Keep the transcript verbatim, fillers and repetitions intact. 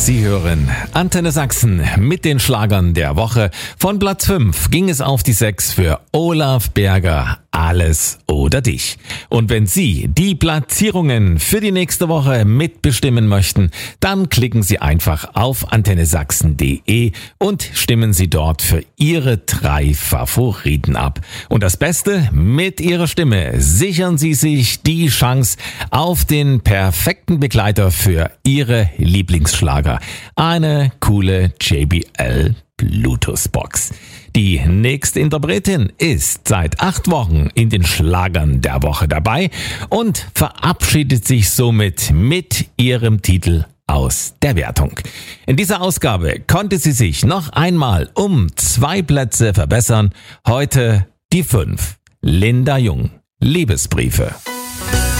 Sie hören Antenne Sachsen mit den Schlagern der Woche. Von Platz fünf ging es auf die sechs für Olaf Berger, Alles oder dich. Und wenn Sie die Platzierungen für die nächste Woche mitbestimmen möchten, dann klicken Sie einfach auf antenne sachsen punkt de und stimmen Sie dort für Ihre drei Favoriten ab. Und das Beste, mit Ihrer Stimme sichern Sie sich die Chance auf den perfekten Begleiter für Ihre Lieblingsschlager. Eine coole J B L Bluetooth-Box. Die nächste Interpretin ist seit acht Wochen in den Schlagern der Woche dabei und verabschiedet sich somit mit ihrem Titel aus der Wertung. In dieser Ausgabe konnte sie sich noch einmal um zwei Plätze verbessern. Heute die fünf. Linda Jung. Liebesbriefe.